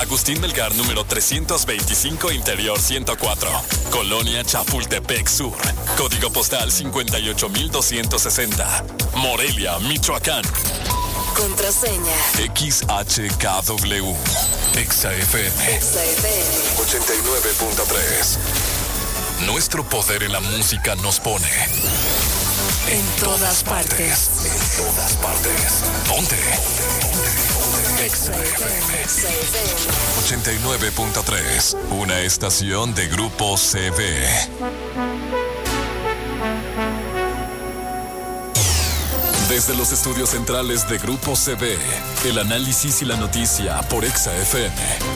Agustín Melgar, número 325, Interior 104. Colonia Chapultepec Sur. Código postal 58260. Morelia, Michoacán. Contraseña. XHKW. XFM. 89.3. Nuestro poder en la música nos pone En todas partes. En todas partes. Ponte. XFM 89.3. Una estación de Grupo CB. Desde los estudios centrales de Grupo CB, el análisis y la noticia por XFM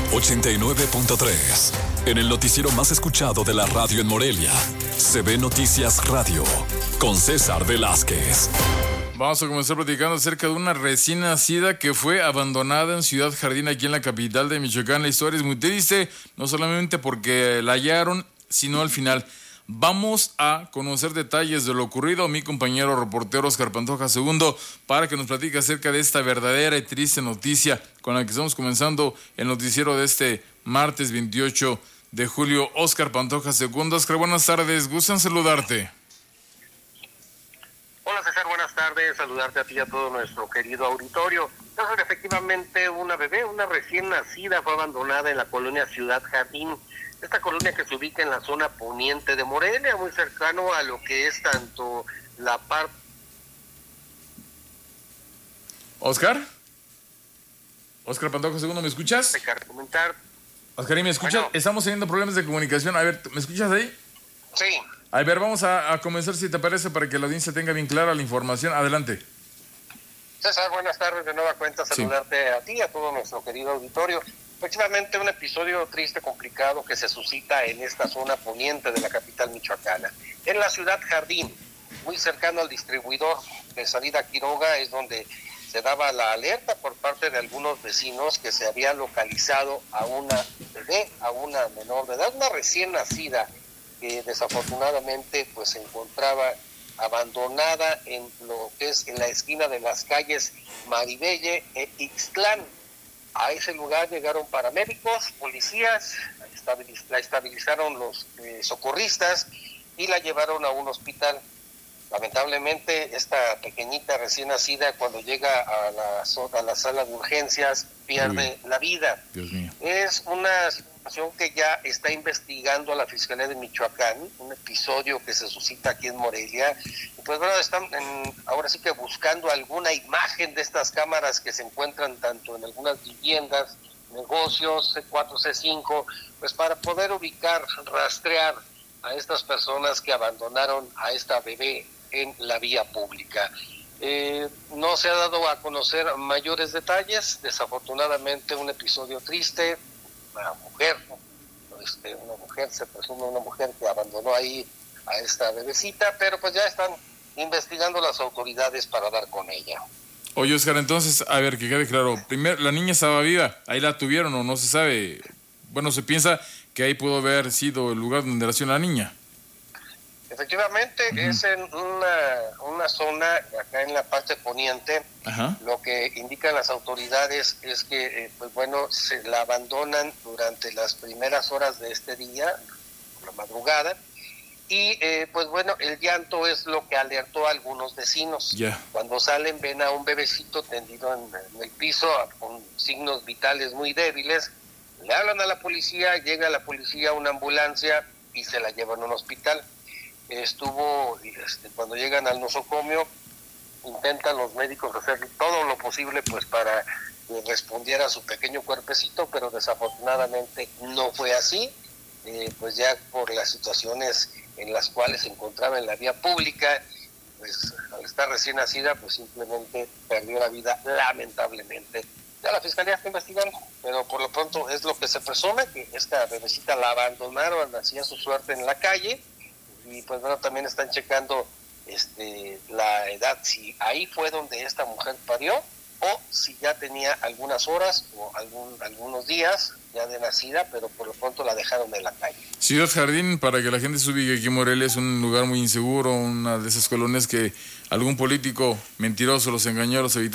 89.3. En el noticiero más escuchado de la radio en Morelia, CB Noticias Radio, con César Velázquez. Vamos a comenzar platicando acerca de una recién nacida que fue abandonada en Ciudad Jardín, aquí en la capital de Michoacán. La historia es muy triste, no solamente porque la hallaron, sino al final. Vamos a conocer detalles de lo ocurrido. Mi compañero reportero Oscar Pantoja II, para que nos platique acerca de esta verdadera y triste noticia con la que estamos comenzando el noticiero de este martes 28 de julio. Oscar Pantoja II. Oscar, buenas tardes, gustan saludarte. Hola César, buenas tardes, saludarte a ti y a todo nuestro querido auditorio. Entonces, efectivamente, una bebé, una recién nacida, fue abandonada en la colonia Ciudad Jardín. Esta colonia que se ubica en la zona poniente de Morelia, muy cercano a lo que es tanto la parte... ¿Oscar? Oscar Pantoja II, ¿me escuchas? Comentar. Oscar, ¿y me escuchas? Bueno. Estamos teniendo problemas de comunicación. A ver, ¿me escuchas ahí? Sí. A ver, vamos a comenzar, si te parece, para que la audiencia tenga bien clara la información. Adelante. César, buenas tardes. De nueva cuenta, saludarte a ti y a todo nuestro querido auditorio. Efectivamente, un episodio triste, complicado, que se suscita en esta zona poniente de la capital michoacana. En la Ciudad Jardín, muy cercano al distribuidor de salida Quiroga, es donde se daba la alerta por parte de algunos vecinos que se había localizado a una bebé, a una menor de edad, una recién nacida, que desafortunadamente pues se encontraba abandonada en lo que es en la esquina de las calles Maribelle e Ixtlán. A ese lugar llegaron paramédicos, policías, la estabilizaron los socorristas y la llevaron a un hospital. Lamentablemente, esta pequeñita recién nacida, cuando llega a la sala de urgencias, pierde la vida. Dios mío. Es una situación que ya está investigando la Fiscalía de Michoacán, un episodio que se suscita aquí en Morelia. Y pues bueno, están ahora sí que buscando alguna imagen de estas cámaras que se encuentran tanto en algunas viviendas, negocios, C4, C5, pues para poder ubicar, rastrear a estas personas que abandonaron a esta bebé en la vía pública. No se ha dado a conocer mayores detalles. Desafortunadamente, un episodio triste. Una mujer, se presume una mujer que abandonó ahí a esta bebecita, pero pues ya están investigando las autoridades para dar con ella. Oye, Oscar, entonces, a ver, que quede claro. Primero, la niña estaba viva, ahí la tuvieron o no se sabe. Bueno, se piensa que ahí pudo haber sido el lugar donde nació la niña. Efectivamente, es en una zona acá en la parte poniente. Ajá. Lo que indican las autoridades es que, pues bueno, se la abandonan durante las primeras horas de este día, por la madrugada, y pues bueno, el llanto es lo que alertó a algunos vecinos. Yeah. Cuando salen ven a un bebecito tendido en el piso con signos vitales muy débiles, le hablan a la policía, llega la policía, una ambulancia y se la llevan a un hospital. Cuando llegan al nosocomio, intentan los médicos hacer todo lo posible pues para que respondiera a su pequeño cuerpecito, pero desafortunadamente no fue así. Pues ya por las situaciones en las cuales se encontraba en la vía pública, pues al estar recién nacida, pues simplemente perdió la vida, lamentablemente. Ya la fiscalía está investigando, pero por lo pronto es lo que se presume, que esta bebecita la abandonaron, hacía su suerte en la calle. Y pues bueno, también están checando la edad, si ahí fue donde esta mujer parió o si ya tenía algunas horas o algunos días ya de nacida, pero por lo pronto la dejaron en la calle. Ciudad Jardín, para que la gente se ubique aquí en Morelia, es un lugar muy inseguro, una de esas colonias que algún político mentiroso los engañó, los evitó.